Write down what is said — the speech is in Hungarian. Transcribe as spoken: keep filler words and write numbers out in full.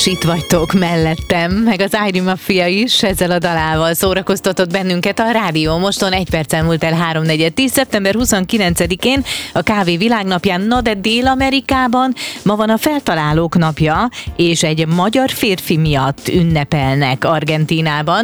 Itt vagytok mellettem, meg az Ájri Mafia is ezzel a dalával szórakoztatott bennünket a Rádió Moston. Egy perccel múlt el háromnegyed tíz, szeptember huszonkilencedikén a kávé világnapján, na de Dél-Amerikában ma van a feltalálók napja, és egy magyar férfi miatt ünnepelnek Argentínában.